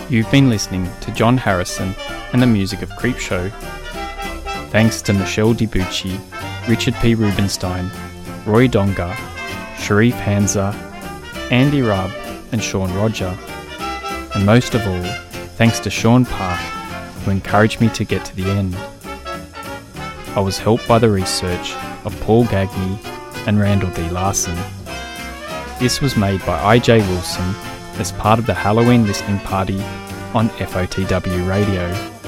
You've been listening to John Harrison and the music of Creepshow. Thanks to Michelle DiBucci, Richard P. Rubenstein, Roy Donga, Sharif Hanza, Andy Rubb and Sean Roger. And most of all, thanks to Sean Park, who encouraged me to get to the end. I was helped by the research of Paul Gagne and Randall D. Larson. This was made by IJ Wilson as part of the Halloween listening party on FOTW Radio.